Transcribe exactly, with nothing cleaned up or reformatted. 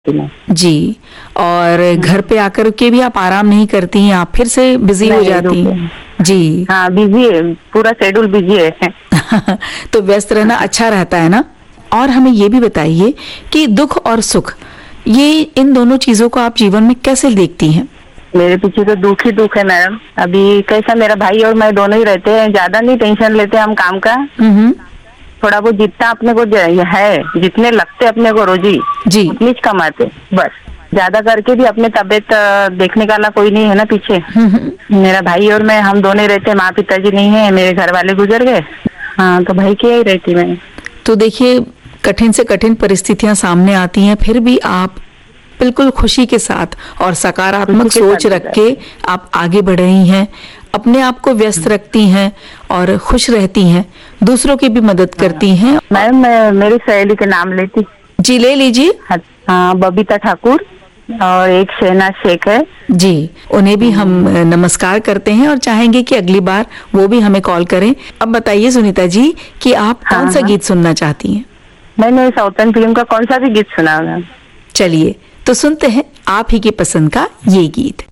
जी। और घर पे आकर के भी आप आराम नहीं करती हैं, आप फिर से बिजी हो जाती हैं? जी। हाँ, बिजी है, पूरा शेड्यूल बिजी है। तो व्यस्त रहना अच्छा रहता है ना? और हमें ये भी बताइए कि दुख और सुख, ये इन दोनों चीजों को आप जीवन में कैसे देखती हैं? मेरे पीछे तो दुख ही दुख है मैडम। अभी कैसा, मेरा भाई और मैं दोनों ही रहते हैं, ज्यादा नहीं टेंशन लेते हम काम का। हम्म। थोड़ा बहुत जितना अपने को है, जितने लगते अपने को रोजी जी, उतनी कमाते, बस। ज्यादा करके भी अपने तबीयत देखने वाला कोई नहीं है ना पीछे। मेरा भाई और मैं, हम दोनों रहते, माँ पिताजी नहीं है, मेरे घर वाले गुजर गए। हाँ, तो भाई की ही रहती मैं। तो देखिए, कठिन से कठिन परिस्थितियां सामने आती हैं, फिर भी आप बिल्कुल खुशी के साथ और सकारात्मक सोच रख के आप आगे बढ़ रही हैं, अपने आप को व्यस्त रखती हैं और खुश रहती हैं, दूसरों की भी मदद करती हैं। मैम, मैं मेरी सहेली के नाम लेती। जी, ले लीजिए। हाँ, बबीता ठाकुर और एक शहनाज शेख है। जी, उन्हें भी हम नमस्कार करते हैं और चाहेंगे कि अगली बार वो भी हमें कॉल करें। अब बताइए सुनीता जी कि आप हाँ, कौन सा हाँ। गीत सुनना चाहती हैं? मैंने साउथर्न फिल्म का कौन सा भी गीत सुना है। चलिए, तो सुनते हैं आप ही की पसंद का ये गीत।